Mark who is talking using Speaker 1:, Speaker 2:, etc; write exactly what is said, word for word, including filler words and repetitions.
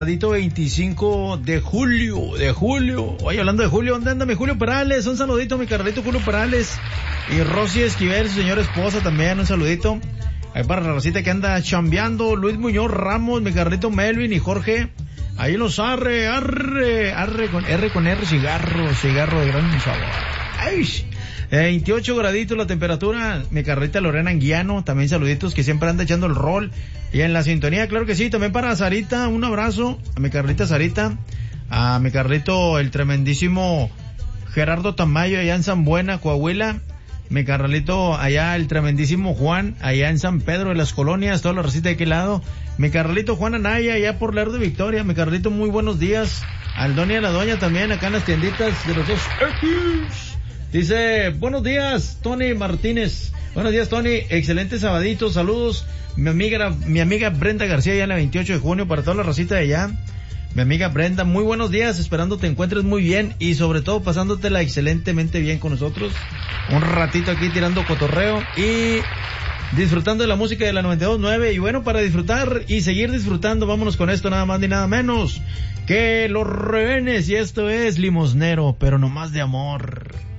Speaker 1: veinticinco de julio, de julio. Oye, hablando de Julio, ¿dónde anda mi Julio Perales? Un saludito a mi carnalito Julio Perales. Y Rosy Esquivel, su señora esposa también, un saludito. Ahí para la racita que anda chambeando. Luis Muñoz Ramos, mi carnalito Melvin y Jorge. Ahí los arre, arre, arre con R con R, cigarro, cigarro de gran sabor. Ay, veintiocho graditos la temperatura, mi carrita Lorena Anguiano, también saluditos que siempre anda echando el rol. Y en la sintonía, claro que sí, también para Sarita, un abrazo, a mi carrita Sarita, a mi carrito el tremendísimo Gerardo Tamayo allá en San Buena, Coahuila, mi carnalito allá el tremendísimo Juan, allá en San Pedro de las Colonias, toda la recita de aquel lado, mi carnalito Juan Anaya allá por Lerdo de Victoria, mi carnalito muy buenos días, al don y a la doña también acá en las tienditas de los dos X. Dice, buenos días, Tony Martínez. Buenos días, Tony. Excelente sabadito. Saludos. Mi amiga, mi amiga Brenda García, ya en la veintiocho de junio, para toda la racita de allá. Mi amiga Brenda, muy buenos días. Esperando te encuentres muy bien y sobre todo pasándotela excelentemente bien con nosotros. Un ratito aquí tirando cotorreo y disfrutando de la música de la noventa y dos punto nueve. Y bueno, para disfrutar y seguir disfrutando, vámonos con esto nada más ni nada menos que Los Rehenes. Y esto es Limosnero, pero no más de amor.